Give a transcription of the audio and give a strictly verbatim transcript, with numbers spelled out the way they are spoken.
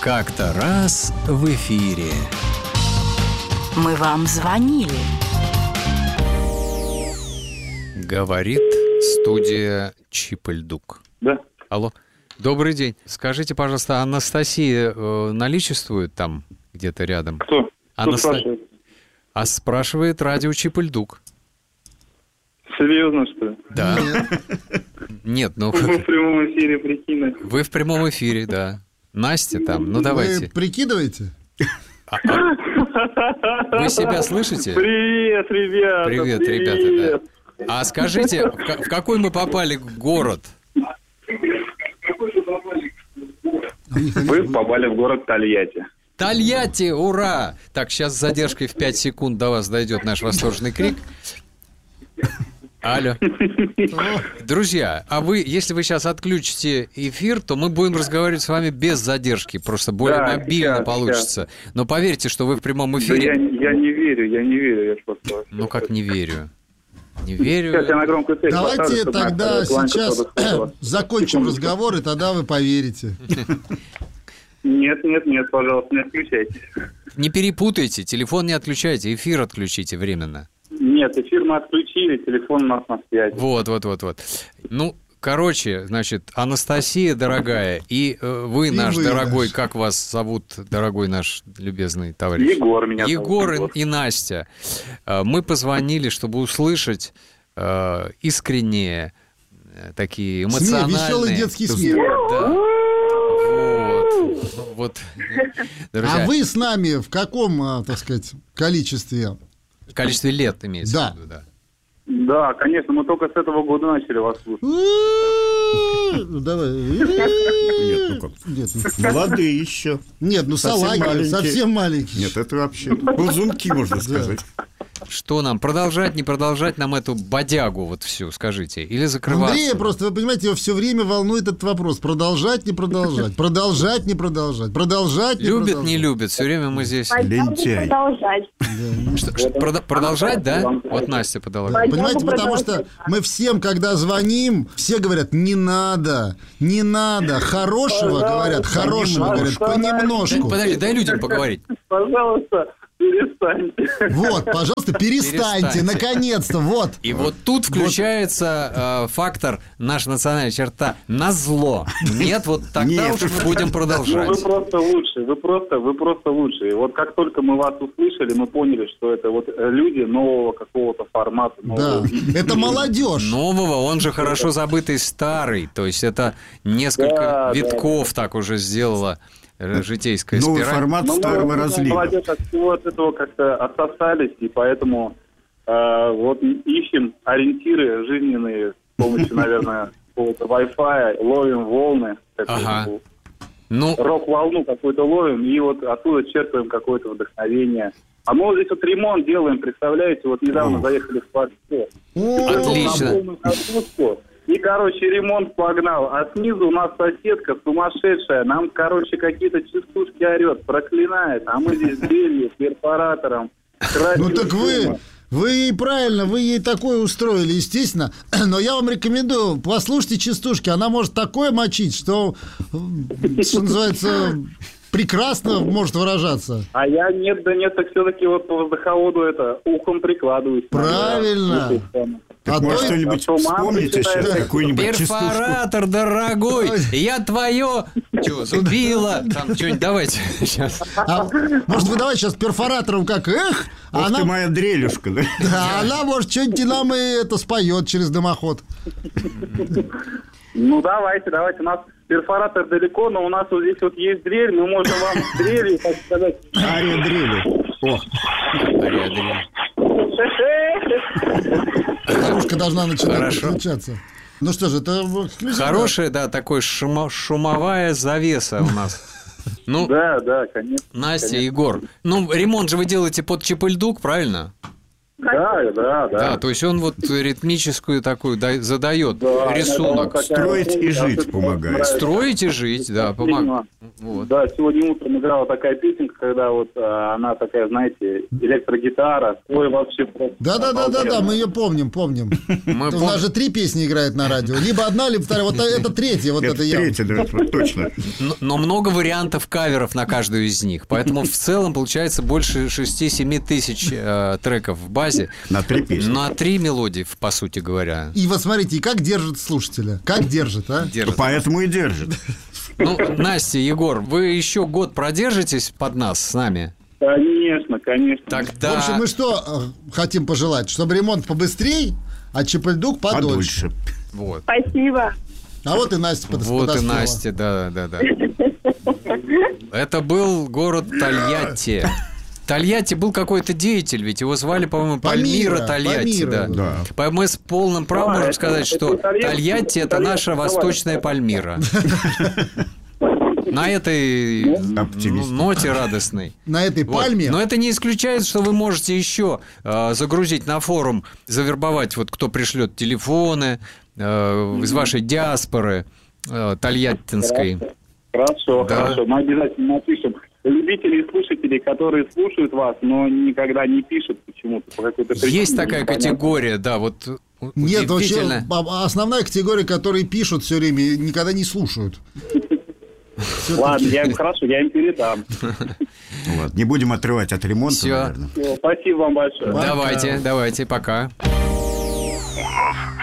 Как-то раз в эфире. Мы вам звонили. Говорит студия Чип-Ль-Дук. Да. Алло. Добрый день. Скажите, пожалуйста, Анастасия э, наличествует там где-то рядом? Кто? Кто Анаста... спрашивает? А спрашивает радио Чип-Ль-Дук. Серьезно, что ли? Да. Нет, ну... Вы в прямом эфире, прикинь. Вы в прямом эфире, да. Настя там, ну давайте. Вы прикидываете? А, а... Вы себя слышите? Привет, ребята. Привет, привет. ребята, да. А скажите, в, в какой мы попали город? Вы попали в город Тольятти. Тольятти, ура! Так, сейчас с задержкой в пять секунд до вас дойдет наш восторженный крик. Алло. Друзья, а вы, если вы сейчас отключите эфир, то мы будем разговаривать с вами без задержки, просто более Да, мобильно сейчас, получится. сейчас. Но поверьте, что вы в прямом Да эфире... я, я не верю, я не верю. Я просто... Ну как не верю? Не верю. Сейчас я на громкую связь Давайте поставлю, чтобы тогда наша планка сейчас подоспела. закончим разговор, и тогда вы поверите. Нет, нет, нет, пожалуйста, не отключайте. Не перепутайте, телефон не отключайте, эфир отключите временно. Нет, эфир мы отключили, телефон у нас на связи. Вот, вот, вот, вот. Ну, короче, значит, Анастасия, дорогая, и э, вы, И наш вы, дорогой, наш. как вас зовут, дорогой наш любезный товарищ? Егор меня зовут, Егор Егор. и, и Настя. Э, мы позвонили, чтобы услышать э, искренние, э, такие эмоциональные... Смех, веселый детский смех. Да. Вот. Вот. Друзья, А вы с нами в каком, а, так сказать, количестве? в количестве лет имеется Да. в виду, да. Да, конечно, мы только с этого года начали вас слушать. Ну, давай. Нет, ну как? Нет, ну- Молодые еще. Нет, ну Совсем салаги, маленькие. совсем маленькие. Нет, это вообще ползунки, можно сказать. Что нам, продолжать, не продолжать нам эту бодягу вот всю, скажите? Или закрываться? Андрея просто, вы понимаете, его все время волнует этот вопрос. Продолжать, не продолжать. Продолжать, не продолжать. Продолжать, не Любит, продолжать. не любит, все время мы здесь... Лентяй. Продолжать. Что, что, прода- продолжать, да? Вот Настя подала. Понимаете, потому что мы всем, когда звоним, все говорят, не надо, не надо. Хорошего, говорят, хорошего, говорят, понемножку. Подожди, дай людям поговорить. Пожалуйста, перестаньте. Вот, пожалуйста, перестаньте, Перестаньте. наконец-то, вот. И вот тут включается э, фактор, наша национальная черта, назло. Нет, вот тогда Нет. уж мы будем Ну, вы продолжать. просто лучше, вы просто, вы просто лучше. И вот как только мы вас услышали, мы поняли, что это вот люди нового какого-то формата. Да, нового. это молодежь. Нового, он же хорошо забытый старый. То есть это несколько Да, витков так уже сделала э, житейская Новый спираль. формат Ну, старого мы, разлива. молодежь от всего от этого как-то отсосались, и поэтому э, вот ищем ориентиры жизненные с помощью, наверное, какого-то Wi-Fi, ловим волны, Ага. такую Ну, рок-волну какую-то ловим, и вот оттуда черпаем какое-то вдохновение. А мы вот здесь вот ремонт делаем, представляете, вот недавно О. заехали в квартиру. О, Отлично. На полную катушку. И, короче, ремонт погнал. А снизу у нас соседка сумасшедшая. Нам, короче, какие-то частушки орет, проклинает. А мы здесь дрелью, перфоратором. красим Ну так вы, шумом. вы ей правильно, вы ей такое устроили, естественно. Но я вам рекомендую, послушайте частушки, она может такое мочить, что, э, что называется, прекрасно может выражаться. А я нет, да нет, так все-таки вот по воздуховоду это ухом прикладываюсь. Правильно. Так, А может, то- что-нибудь а то мама вспомните читает. сейчас, какую-нибудь частушку? перфоратор, дорогой, я твое... Че, зубила? Там что-нибудь давайте сейчас. А, может, вы давайте сейчас перфоратором как эх, а Ох ты она, моя дрелюшка, да? а она, может, что-нибудь нам и это споет через дымоход. Ну, давайте, давайте. У нас перфоратор далеко, но у нас вот здесь вот есть дрель. Мы можем вам дрелью, так сказать... Ария дрели. О, Девушка должна начинать Хорошо. подключаться. Ну что же, это... Хорошая, да, такой шумо- шумовая завеса у нас. Ну, Да, да, конечно. Настя, конечно. Егор, ну, ремонт же вы делаете под Чип-Ль-Дук, правильно? Да, да, да. Да, то есть он вот ритмическую такую да- задает Да, рисунок. это вот такая Строить вот и музыка, жить особенно помогает. нравится. Строить и жить, да, помогает. Вот. Да, сегодня утром играла такая песенка, когда вот а, она такая, знаете, электрогитара. Ой, вообще просто. Да-да-да-да-да, мы ее помним, помним. Мы У пом- нас же три песни играет на радио. Либо одна, либо вторая. Вот это третья, вот Это это я. третье, да, вот точно. Но, но много вариантов каверов на каждую из них. Поэтому в целом получается больше шесть-семь тысяч э, треков в базе. На три песни. На три мелодии, по сути говоря. И вот смотрите, и как держит слушателя. Как держит, а? Держит. Поэтому и держит. Ну, Настя, Егор, вы еще год продержитесь под нас с нами? Конечно, конечно. Тогда... В общем, мы что э, хотим пожелать? Чтобы ремонт побыстрей, а Чепельдук подольше. Подольше. Вот. Спасибо. А вот и Настя подос- Вот и подоспела. Настя, да-да-да. Это был город Тольятти. Тольятти был какой-то деятель, ведь его звали, по-моему, Пальмира Пальмира, Тольятти. Пальмира, Да. да. Поэтому мы с полным правом Да, можем это- сказать, это что итальянский- Тольятти – это наша итальянский восточная товарищ. Пальмира. На этой Оптимист. н- ноте радостной. На этой Вот. пальме. Но это не исключает, что вы можете еще э, загрузить на форум, завербовать, вот кто пришлет телефоны э, из вашей диаспоры э, тольяттинской. Хорошо, Да. хорошо. Мы обязательно напишем. Любители и слушатели, которые слушают вас, но никогда не пишут почему-то. По какой-то причине. Есть такая Непонятно. категория, да, вот у- Нет, вообще удивительно. а- основная категория, которые пишут все время, и никогда не слушают. Ладно, я им хорошо, я им передам. Вот. Не будем отрывать от ремонта, Всё. наверное. Всё, спасибо вам большое. Давайте, давайте, пока.